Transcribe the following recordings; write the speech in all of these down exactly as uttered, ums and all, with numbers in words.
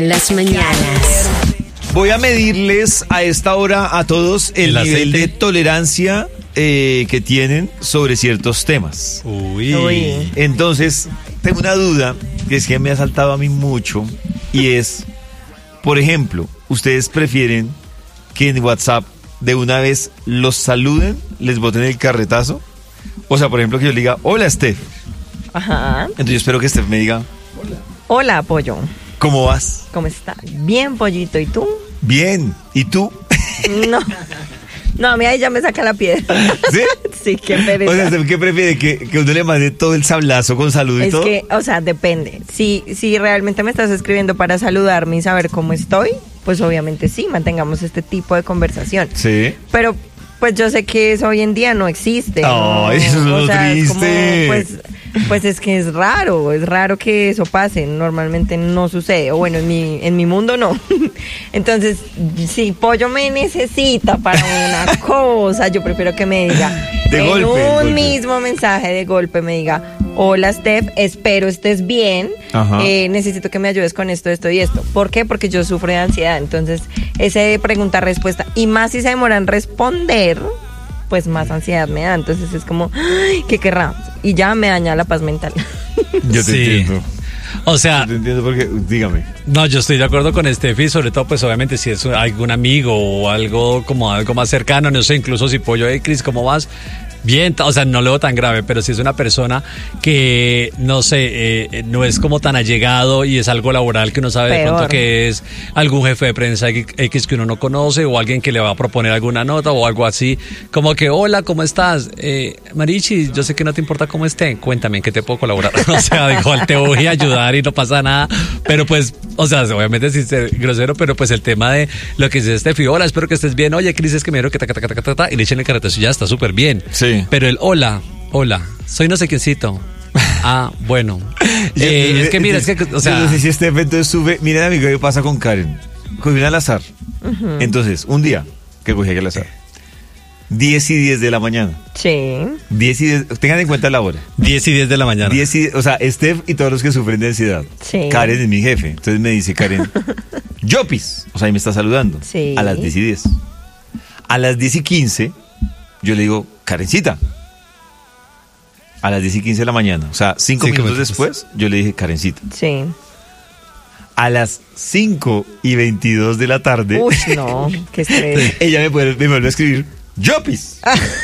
Las mañanas. Voy a medirles a esta hora a todos el, el nivel de tolerancia eh, que tienen sobre ciertos temas. Uy. Uy. Entonces, tengo una duda que es que me ha saltado a mí mucho y es, por ejemplo, ¿ustedes prefieren que en WhatsApp de una vez los saluden, les boten el carretazo? O sea, por ejemplo, que yo le diga, hola, Steph. Ajá. Entonces yo espero que Steph me diga, Hola, pollo. ¿cómo vas? ¿Cómo estás? Bien, pollito. ¿Y tú? Bien. ¿Y tú? No. No, a mí ahí ya me saca la piedra. ¿Sí? Sí, qué pereza. O sea, ¿Steph qué prefiere? ¿Que, que uno le mande todo el sablazo con salud y Es todo? que, o sea, depende. Si, si realmente me estás escribiendo para saludarme y saber cómo estoy, pues obviamente sí, mantengamos este tipo de conversación. Sí. Pero, pues yo sé que eso hoy en día no existe. ¿no? Ay, eso es lo O sea, es como, triste. pues, pues es que es raro, es raro que eso pase. Normalmente no sucede. O bueno, en mi, en mi mundo no. Entonces, si pollo me necesita para una cosa, yo prefiero que me diga De en golpe, un de golpe. mismo mensaje de golpe, me diga, hola Steph, espero estés bien. Ajá. Eh, necesito que me ayudes con esto, esto y esto. ¿Por qué? Porque yo sufro de ansiedad. Entonces, ese pregunta-respuesta, y más si se demora en responder, pues más ansiedad me da. Entonces es como, ay, ¿qué querrá? Y ya me daña la paz mental. Yo te Sí. entiendo. O sea, Yo te entiendo porque, dígame. no, yo estoy de acuerdo con Steffi, sobre todo, pues obviamente si es algún amigo o algo como algo más cercano, no sé, incluso si pollo, hey, Cris, ¿cómo vas? Bien, o sea, no lo veo tan grave, pero si es una persona que, no sé, eh, no es como tan allegado y es algo laboral que uno sabe de Peor. pronto que es algún jefe de prensa X que uno no conoce o alguien que le va a proponer alguna nota o algo así, como que, hola, ¿cómo estás? Eh, Marichi, yo sé que no te importa cómo esté, cuéntame, ¿en qué te puedo colaborar? O sea, igual te voy a ayudar y no pasa nada, pero pues, o sea, obviamente sin ser grosero, pero pues el tema de lo que dice Steffi, hola, espero que estés bien, oye, Cris, es que me dijeron que ta, ta, ta, ta, ta, ta, y le echen el carretazo y ya está súper bien. Sí. Pero el hola, hola, soy no sé quiéncito. Ah, bueno. Eh, es que mira, es que, o sea, yo no sé si este evento sube. Miren, amigo, ¿qué pasa con Karen? Cogí una al azar. Uh-huh. Entonces, un día que cogí al azar, diez y diez de la mañana. Sí. diez y diez, tengan en cuenta la hora. diez y diez de la mañana. diez y, o sea, Steph y todos los que sufren de ansiedad. Sí. Karen es mi jefe. Entonces me dice Karen, Yopis. O sea, ahí me está saludando. Sí. A las diez y diez. A las diez y quince, yo le digo, Karencita. A las diez y quince de la mañana. O sea, cinco, Cinco minutos minutos. después, yo le dije, Karencita. Sí. A las cinco y veintidós de la tarde, Uy, no, qué estrés. ella me, puede- me vuelve a escribir, Yopis.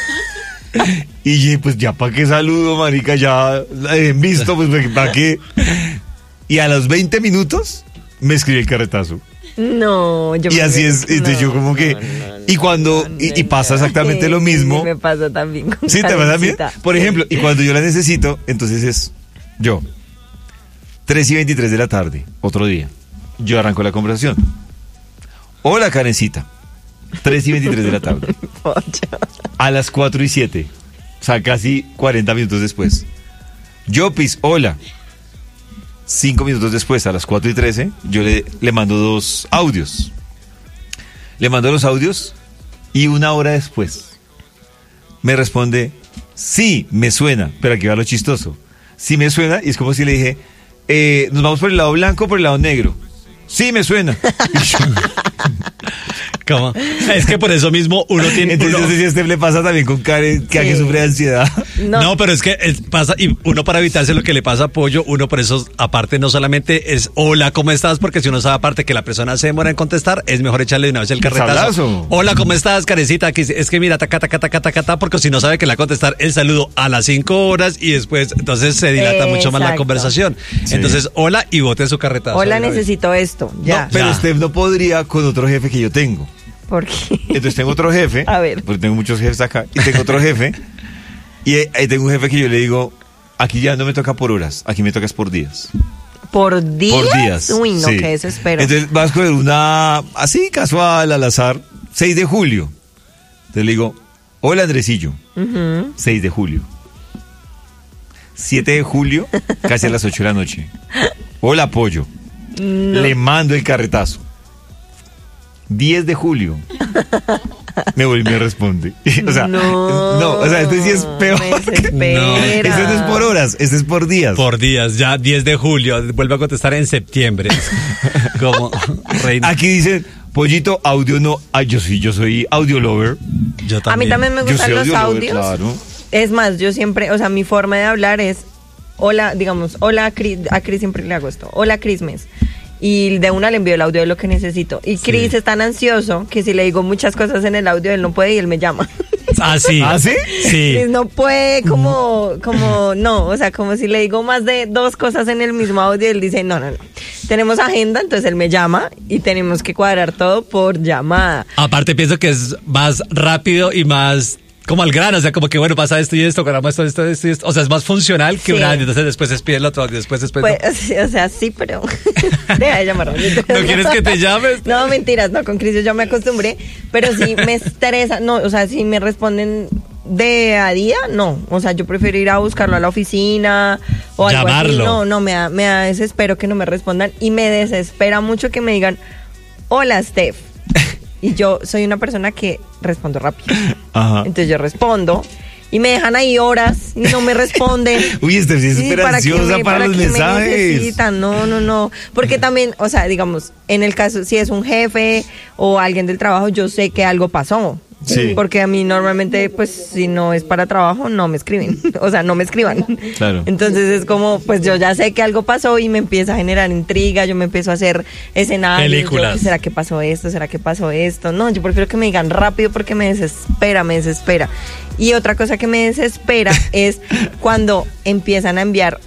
Y yo, pues ya para qué saludo, marica, ya he visto, pues para qué. Y a los veinte minutos me escribe el carretazo. No, yo Y me- así es, entonces yo como que, no, no, y cuando, no, y, y no, pasa no. exactamente Sí, lo mismo. sí, me pasa también con Sí, te pasa bien. Karencita. Por ejemplo, y cuando yo la necesito, entonces es yo. tres y veintitrés de la tarde, otro día. Yo arranco la conversación. Hola, Karencita. tres y veintitrés de la tarde. Pollo. A las cuatro y siete. O sea, casi cuarenta minutos después. Yopis, hola. Cinco minutos después, a las cuatro y trece, yo le, le mando dos audios. Le mando los audios y una hora después me responde, sí, me suena, pero aquí va lo chistoso. Sí me suena y es como si le dije, eh, ¿nos vamos por el lado blanco o por el lado negro? Sí, me suena. Y yo, ¿cómo? Es que por eso mismo uno tiene... entonces uno- no sé si a usted le pasa también con Karen, que a que Sí. sufre de ansiedad. No, No, pero es que es- pasa, y uno para evitarse lo que le pasa a Pollo, uno por eso, aparte, no solamente es hola, ¿cómo estás? Porque si uno sabe aparte que la persona se demora en contestar, es mejor echarle de una vez el carretazo. sablazo. Hola, ¿cómo estás, Carecita? Que es que mira, taca, taca, taca, taca, taca, porque si no sabe que le va a contestar el saludo a las cinco horas y después, entonces se dilata mucho más la Exacto. conversación. Sí. Entonces, hola y bote su carretazo. hola, de una vez. necesito esto. Ya. No, pero Ya. usted no podría con otro jefe que yo tengo. ¿Por qué? Entonces tengo otro jefe. A ver. Porque tengo muchos jefes acá. Y tengo otro jefe. Y eh, ahí tengo un jefe que yo le digo, aquí ya no me toca por horas, aquí me tocas por días. ¿Por días? Por días. Uy, no, sí. qué desespero. Entonces vas a coger una, así casual, al azar, seis de julio. Entonces le digo, hola Andresillo, Ujú. seis de julio. siete de julio, casi a las ocho de la noche. Hola Pollo. Le mando el carretazo. diez de julio. me vuelve y me responde. O sea, No, no, o sea, este sí es peor. me desespera. No, Este no es por horas, este es por días. Por días, ya diez de julio, vuelve a contestar en septiembre. Como reina. Aquí dicen, Pollito, audio no. Ay, yo sí, yo soy audio lover. Yo A mí también me Yo gustan soy los audio lover, audios. claro. Es más, yo siempre, o sea, mi forma de hablar es, hola, digamos, hola, a Cris, a Cris siempre le hago esto, hola, Crismes. Y de una le envío el audio de lo que necesito. Y Cris es tan ansioso que si le digo muchas cosas en el audio, él no puede y él me llama. Ah, sí. ¿Ah, sí? Sí. Cris no puede como, como, no, o sea, como si le digo más de dos cosas en el mismo audio, él dice, no, no, no. Tenemos agenda, entonces él me llama y tenemos que cuadrar todo por llamada. Aparte pienso que es más rápido y más como al grano, o sea, como que bueno, pasa esto y esto, cuadramos esto, esto, esto y esto. O sea, es más funcional que Sí. un audio, entonces después se pide el otro, después después. Pues, no. o sea, o sea, sí, pero deja de llamarme. ¿No quieres que te llames? No, mentiras, no, con Cris yo ya me acostumbré, pero sí me estresa, no, o sea, si me responden de a día, no, o sea, yo prefiero ir a buscarlo a la oficina o algo Llamarlo. así, no, no, me da, me da desespero que no me respondan y me desespera mucho que me digan, hola, Steph, y yo soy una persona que respondo rápido, Ajá. entonces yo respondo y me dejan ahí horas y no me responden. Uy, este sí es Sí, súper ¿para qué ansiosa me- para, los qué me mensajes. necesitan? No, no, no. Porque también, o sea, digamos, en el caso, si es un jefe o alguien del trabajo, yo sé que algo pasó. Sí. Porque a mí normalmente, pues, si no es para trabajo, no me escriben. O sea, no me escriban. Claro. Entonces es como, pues yo ya sé que algo pasó y me empieza a generar intriga, yo me empiezo a hacer escenarios. Películas. yo, ¿Será que pasó esto? ¿Será que pasó esto? No, yo prefiero que me digan rápido porque me desespera, me desespera. Y otra cosa que me desespera es cuando empiezan a enviar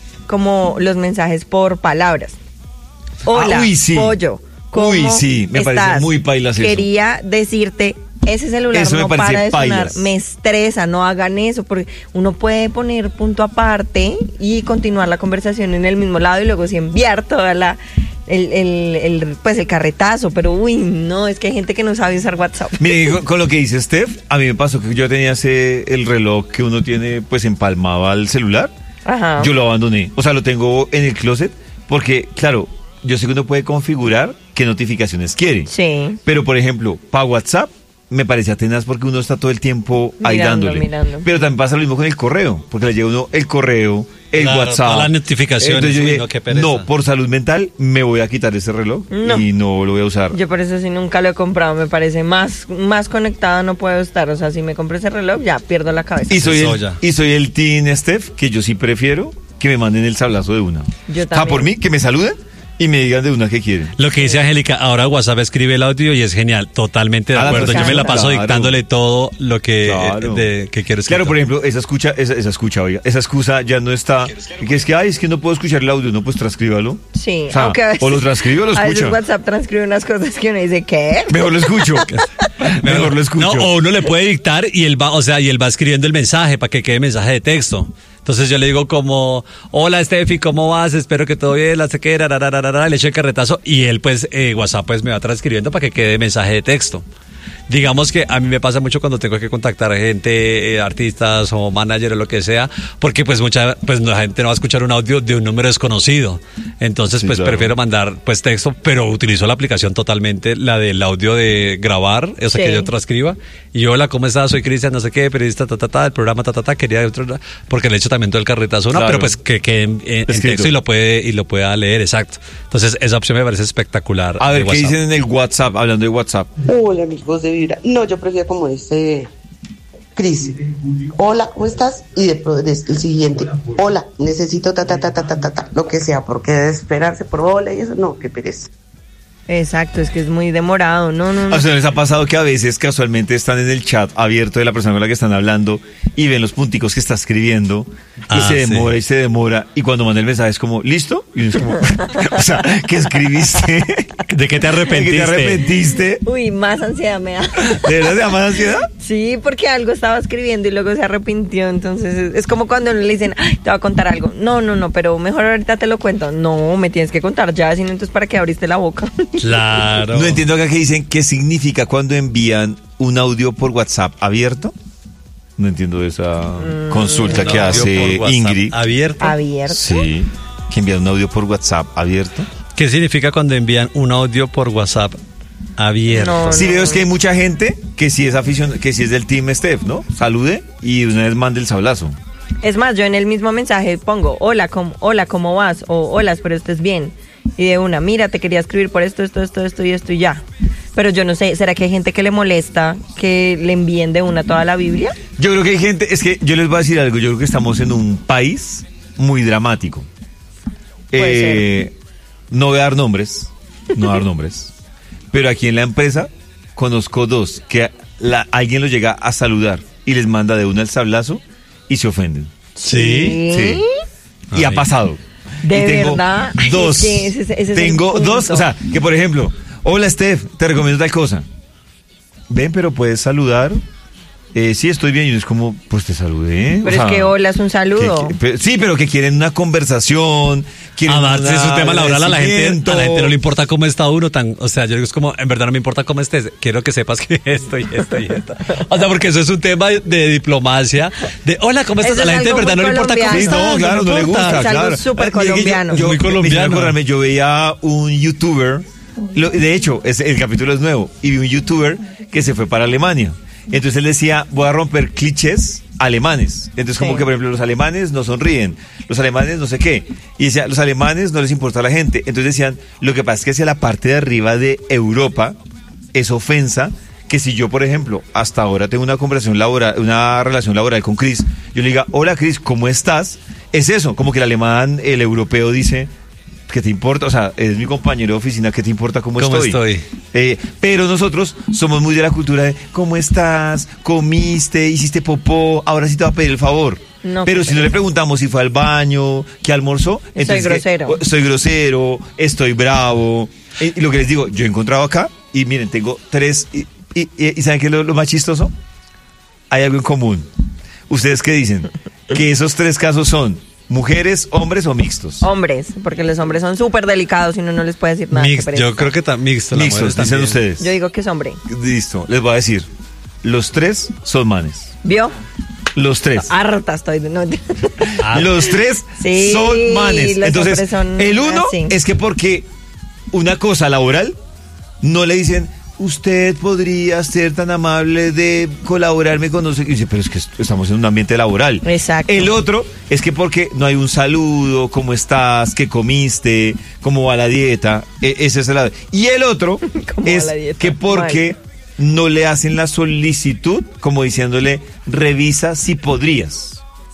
como los mensajes por palabras. Hola, Ah, uy, sí. pollo. ¿Cómo Uy, sí, me parece estás? muy pailas eso. Quería decirte, ese celular Eso me no parece para de sonar, pailas. me estresa, no hagan eso, porque uno puede poner punto aparte y continuar la conversación en el mismo lado y luego sí enviar toda la el, el, el, pues el carretazo, pero uy, no, es que hay gente que no sabe usar WhatsApp. Mire, con, con lo que dice Steph, a mí me pasó que yo tenía ese, el reloj que uno tiene pues empalmado al celular. Ajá. Yo lo abandoné. O sea, lo tengo en el closet porque, claro, yo sé que uno puede configurar qué notificaciones quiere. Sí. Pero, por ejemplo, para WhatsApp me parece atenaz porque uno está todo el tiempo ahí Mirando, dándole. mirando. Pero también pasa lo mismo con el correo, porque le llega uno el correo, el Claro, WhatsApp. todas las notificaciones, Entonces yo uy, dije, no, qué pereza. no, por salud mental me voy a quitar ese reloj No. y no lo voy a usar. Yo por eso sí nunca lo he comprado, me parece más, más conectada no puedo estar, o sea, si me compro ese reloj ya pierdo la cabeza. Y soy, el, Soya. y soy el team Steph, que yo sí prefiero que me manden el sablazo de una. Yo O sea, también. por mí, que me saluden y me digan de una que quieren. Lo que dice Angélica, ahora WhatsApp escribe el audio y es genial, totalmente de Ah, acuerdo. pues, Yo me la paso claro. dictándole todo lo que, Claro. eh, de, que quiero escribir. Claro, por ejemplo, esa escucha, esa, esa escucha, oiga, esa excusa ya no está, que es que, ay, es que no puedo escuchar el audio, no, pues transcríbalo. Sí, O sea, aunque a veces, o lo transcribe o lo a veces escucha. WhatsApp transcribe unas cosas que uno dice, ¿qué? Mejor lo escucho. Mejor lo escucho. No, o uno le puede dictar y él va, o sea, y él va escribiendo el mensaje para que quede mensaje de texto. Entonces yo le digo como, hola Steffi, ¿cómo vas? Espero que todo bien, la sé que, rarararara, le echo el carretazo y él pues, eh, WhatsApp pues me va transcribiendo para que quede mensaje de texto. Digamos que a mí me pasa mucho cuando tengo que contactar a gente, eh, artistas o manager o lo que sea, porque pues mucha, pues la gente no va a escuchar un audio de un número desconocido. Entonces Sí, pues claro. prefiero mandar pues texto, pero utilizo la aplicación totalmente, la del audio de grabar, o sea Sí. que yo transcriba. Y hola, ¿cómo estás? Soy Cristian, no sé qué, periodista, ta, ta, ta, el programa, ta, ta, ta, quería otro, porque le echo también todo el carretazo, no, Claro. pero pues que quede en, en Escrito. texto y lo puede, y lo pueda leer, exacto. Entonces esa opción me parece espectacular. A de ver, ¿qué WhatsApp. dicen en el WhatsApp? Hablando de WhatsApp. Hola, amigos de Vibra. No, yo prefiero como dice Cris. Hola, ¿cómo estás? Y después el siguiente. Hola, necesito ta, ta, ta, ta, ta, ta, ta. Lo que sea, porque desesperarse por hola y eso, no, qué pereza. Exacto, es que es muy demorado, no, no, no. O sea, les ha pasado que a veces casualmente están en el chat abierto de la persona con la que están hablando y ven los punticos que está escribiendo y Ah, se sí. demora y se demora y cuando manda el mensaje es como, ¿listo? Y uno es como, o sea, ¿qué escribiste? ¿De qué te ¿De arrepentiste? qué te arrepentiste? Uy, más ansiedad me da. ¿De verdad te da más ansiedad? Sí, porque algo estaba escribiendo y luego se arrepintió, entonces es, es como cuando le dicen, "Ay, te voy a contar algo. No, no, no, pero mejor ahorita te lo cuento. No, me tienes que contar ya, sino entonces para qué abriste la boca. Claro. No entiendo acá que dicen qué significa cuando envían un audio por WhatsApp abierto. No entiendo esa consulta Un que audio hace por WhatsApp Ingrid. Abierto. Abierto. Sí, que envían un audio por WhatsApp abierto. ¿Qué significa cuando envían un audio por WhatsApp Abierto. No, Sí no. veo es que hay mucha gente que sí es afición, que sí es del team Steph, ¿no? Salude y una vez mande el sablazo. Es más, yo en el mismo mensaje pongo, hola, ¿cómo, hola, ¿cómo vas? O hola, espero estés bien. Y de una, mira, te quería escribir por esto, esto, esto, esto y esto y ya. Pero yo no sé, ¿será que hay gente que le molesta que le envíen de una toda la Biblia? Yo creo que hay gente, es que yo les voy a decir algo, yo creo que estamos en un país muy dramático. Puede Eh, no voy a dar nombres, no voy a dar nombres, pero aquí en la empresa conozco dos que la, alguien los llega a saludar y les manda de una el sablazo y se ofenden. Sí. Sí. Y ha Ay. pasado. ¿De Y tengo verdad? Ay, Dos. es que ese es- ese es el tengo punto. dos, o sea, que por ejemplo, hola Steph, te recomiendo tal cosa. Ven, pero puedes saludar. Eh, sí, estoy bien. Y uno es como, pues te saludé. Pero o es sea, que hola es un saludo. que- que- pero- sí, pero que quieren una conversación. Quieren Además, una- es un tema laboral, a la gente, agradecimiento. a la gente no le importa cómo está uno, tan, o sea, yo digo, es como, en verdad no me importa cómo estés, quiero que sepas que esto y esto y esto. O sea, porque eso es un tema de diplomacia, de, hola, ¿cómo estás? Eso A la es gente en algo verdad no muy le importa cómo Sí, colombiano. estás. no, claro, no, me le importa. gusta, Es algo claro. súper Ah, mire que yo- colombiano. Yo, Muy me- me hicieron colombiano. acordarme, yo veía un youtuber, lo- de hecho, es, el capítulo es nuevo, y vi un youtuber que se fue para Alemania. Entonces él decía, voy a romper clichés alemanes. Entonces como Sí. que, por ejemplo, los alemanes no sonríen, los alemanes no sé qué. Y decía, los alemanes no les importa a la gente. Entonces decían, lo que pasa es que hacia la parte de arriba de Europa es ofensa que si yo, por ejemplo, hasta ahora tengo una conversación laboral, una relación laboral con Chris, yo le diga, hola Chris, ¿cómo estás? Es eso, como que el alemán, el europeo dice, ¿qué te importa? O sea, es mi compañero de oficina, ¿qué te importa cómo, ¿Cómo estoy? estoy? Eh, pero nosotros somos muy de la cultura de, ¿cómo estás? ¿Comiste? ¿Hiciste popó? Ahora sí te va a pedir el favor. No, pero qué si no le pereza. preguntamos si fue al baño, qué almorzó, entonces que- grosero. o- soy grosero, estoy bravo. Y, y lo que les digo, yo he encontrado acá, y miren, tengo tres, y, y- y- ¿y ¿saben qué es lo, lo más chistoso? Hay algo en común. ¿Ustedes qué dicen? Que esos tres casos son mujeres, hombres o mixtos. Hombres, porque los hombres son súper delicados y uno no les puede decir nada. qué Mix- pereza. yo creo que está mixto. las Mixtos, mujeres dicen también. ustedes. Yo digo que es hombre. Listo, les voy a decir. Los tres son manes. ¿Vio? Los tres. Harta estoy. de- No, Ah, Los tres Sí, son manes. los Entonces, hombres son el uno así. es que porque una cosa laboral no le dicen, usted podría ser tan amable de colaborarme con nosotros. Y dice, pero es que est- estamos en un ambiente laboral. Exacto. El otro es que porque no hay un saludo, cómo estás, qué comiste, cómo va la dieta. E- ese es el lado. Y el otro ¿Cómo va es la dieta? que porque no le hacen la solicitud, como diciéndole, revisa si podrías.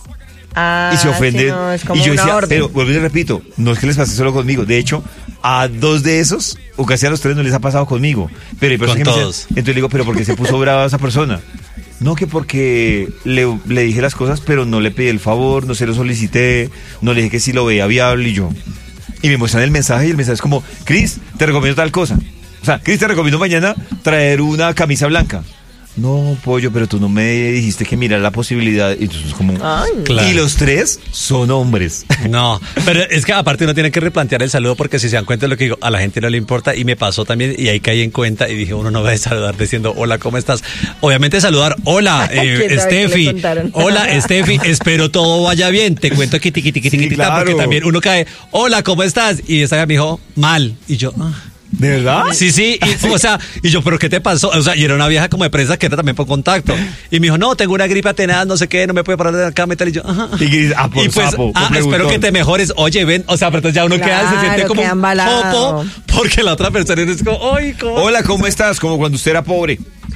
Ah, Y se ofenden. sí, no, es como y yo una decía, orden. pero vuelvo y repito, no es que les pase solo conmigo. De hecho, a dos de esos, o casi a los tres, no les ha pasado conmigo. Pero hay personas Con que me dicen- todos. entonces le digo, pero ¿por qué se puso brava esa persona? No, que porque le, le dije las cosas, pero no le pedí el favor, no se lo solicité, no le dije que si lo veía viable y yo. Y me muestran el mensaje y el mensaje es como, Cris, te recomiendo tal cosa. O sea, Cris, te recomiendo mañana traer una camisa blanca. No, pollo, pero tú no me dijiste que mirara la posibilidad. Y entonces como... Ay, Claro. Y los tres son hombres. No, pero es que aparte uno tiene que replantear el saludo porque si se dan cuenta de lo que digo, a la gente no le importa y me pasó también y ahí caí en cuenta y dije, uno no va a saludar diciendo, hola, ¿cómo estás? Obviamente saludar, hola, eh, ¿Quién sabe qué le Steffi, contaron? hola, Steffi, espero todo vaya bien, te cuento que tiqui, tiqui, Sí, tiqui, claro. porque también uno cae, hola, ¿cómo estás? Y esta me dijo, mal, y yo, ah. ¿De verdad? Sí, sí, y, o sea, y yo, ¿pero qué te pasó? O sea, y era una vieja como de prensa que era también por contacto. Y me dijo, no, tengo una gripe tenaz, no sé qué, no me puedo parar de la cama y tal. Y yo, ajá. Y que dice, ah, por Y pues, sapo, por ah, espero preguntón. que te mejores. Oye, ven, o sea, pero entonces ya uno queda, se Claro, siente como queda un embalado. popo, porque la otra persona es como, ay, ¿cómo? Hola, ¿cómo estás? Como cuando usted era pobre.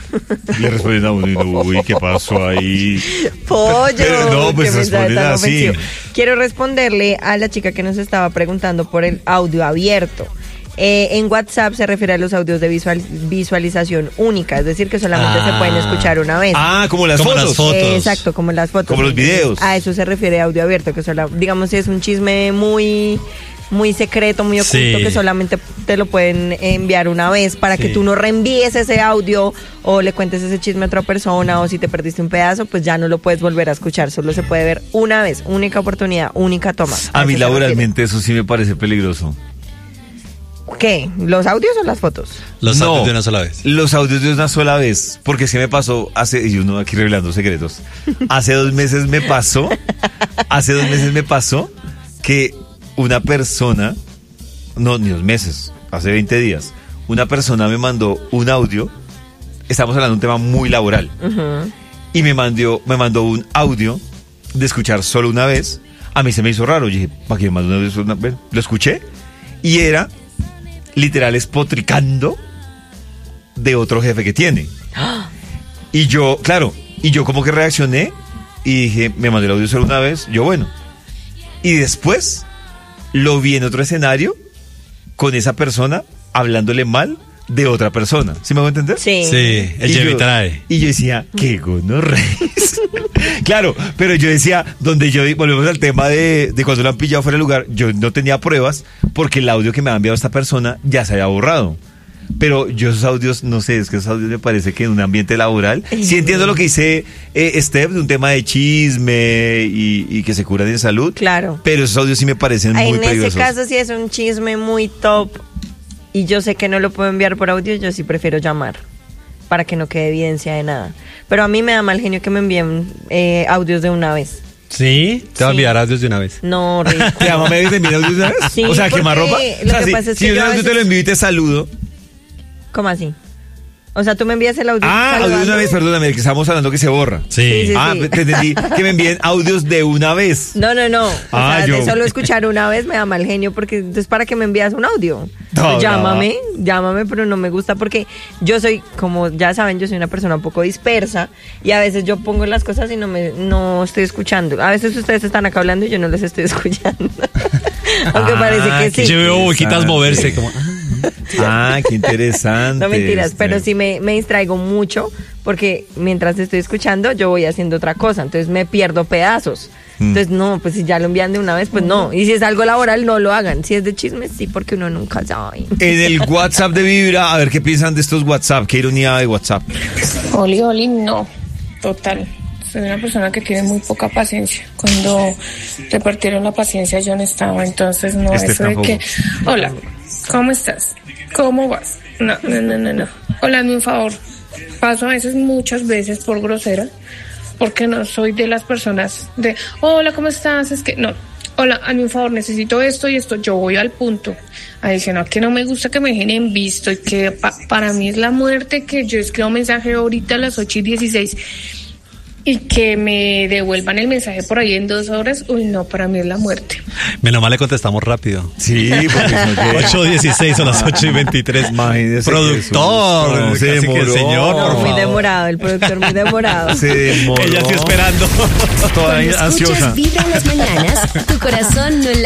Le responden a uno y uno, uy, ¿qué pasó ahí? Pollo. Pero no, pues qué mensaje responden tan así. ofensivo. Quiero responderle a la chica que nos estaba preguntando por el audio abierto. Eh, en WhatsApp se refiere a los audios de visual- visualización única, es decir, que solamente Ah. se pueden escuchar una vez. Ah, como las Como fotos. las fotos. Eh, Exacto, como las fotos. Como los videos. A eso se refiere audio abierto, que sola, digamos, si es un chisme muy muy secreto, muy oculto, Sí. que solamente te lo pueden enviar una vez para que Sí. tú no reenvíes ese audio o le cuentes ese chisme a otra persona, o si te perdiste un pedazo, pues ya no lo puedes volver a escuchar, solo se puede ver una vez, única oportunidad, única toma. A mí eso se laboralmente eso sí me parece peligroso. refiere. ¿Qué? ¿Los audios o las fotos? Los No, audios de una sola vez. Los audios de una sola vez. Porque es que me pasó hace, y uno aquí revelando secretos. Hace dos meses me pasó, hace dos meses me pasó que una persona, no, ni dos meses, hace veinte días, una persona me mandó un audio, estamos hablando de un tema muy laboral, Ujú. y me mandó, me mandó un audio de escuchar solo una vez. A mí se me hizo raro, yo dije, ¿para qué me mandó una vez una vez? Lo escuché, y era literal espotricando de otro jefe que tiene. Y yo, claro, y yo como que reaccioné, y dije, me mandó el audio solo una vez, yo bueno. Y después lo vi en otro escenario con esa persona hablándole mal de otra persona. ¿Sí me voy a entender? Sí. Sí, el Y lleve y yo- trae. Y yo decía, qué gonorreis. Claro, pero yo decía, donde yo, volvemos al tema de, de cuando lo han pillado fuera de lugar, yo no tenía pruebas porque el audio que me ha enviado esta persona ya se había borrado. Pero yo esos audios, no sé, es que esos audios me parece que en un ambiente laboral, sí entiendo lo que dice eh, Steph de un tema de chisme y, y que se curan en salud. Claro. Pero esos audios sí me parecen muy En ese peligrosos. caso, si es un chisme muy top y yo sé que no lo puedo enviar por audio, yo sí prefiero llamar para que no quede evidencia de nada. Pero a mí me da mal genio que me envíen eh, audios de una vez. ¿Sí? Te va a Sí. enviar audios de una vez. No, rico. ¿Te llama me envían audios de una vez? Sí, o sea, quemar ropa. porque lo O sea, que si, pasa es si que yo yo a te lo veces- envío y te saludo. ¿Cómo así? O sea, tú me envías el audio. Ah, audio de saludando. una vez, perdóname, que estamos hablando que se borra. Sí. Sí, sí. Ah, te entendí que me envíen audios de una vez. No, no, no. O Ah, sea, yo- de solo escuchar una vez me da mal genio porque entonces para que me envías un audio. No, Pues no. llámame, llámame, pero no me gusta porque yo soy, como ya saben, yo soy una persona un poco dispersa y a veces yo pongo las cosas y no me no estoy escuchando. A veces ustedes están acá hablando y yo no les estoy escuchando. Aunque Ah, parece que qué sí. Yo veo boquitas interesante. moverse como... ah. Ah, qué interesante. No mentiras, este. pero sí me, me distraigo mucho porque mientras estoy escuchando yo voy haciendo otra cosa, entonces me pierdo pedazos. Mm. Entonces no, pues si ya lo envían de una vez, pues no. Y si es algo laboral, no lo hagan. Si es de chismes, sí, porque uno nunca sabe. En el WhatsApp de Vibra, a ver qué piensan de estos WhatsApp. Qué ironía de WhatsApp. Oli, Oli, no, total. Soy una persona que tiene muy poca paciencia. Cuando repartieron la paciencia yo no estaba, entonces no, Este eso de tampoco. que, hola, ¿cómo estás? ¿Cómo vas? No, no, no, no, no. Hola, hazme un favor. Paso a veces, muchas veces por grosera, porque no soy de las personas de, hola, ¿cómo estás? Es que, no, hola, hazme un favor, necesito esto y esto. Yo voy al punto. Adicional que no me gusta que me dejen en visto y que pa- para mí es la muerte que yo escribo un mensaje ahorita a las ocho y dieciséis y que me devuelvan el mensaje por ahí en dos horas. Uy, no, para mí es la muerte. Menos mal le contestamos rápido. Sí, porque si no que- ocho dieciséis o las ocho y veintitrés. Imagínese Productor, que eso- no, se casi que demoró. señor, No, por muy favor. demorado, el productor muy demorado. Se demoró. Ella sí esperando. Toda Cuando ansiosa. escuchas Vibra en las mañanas, tu corazón no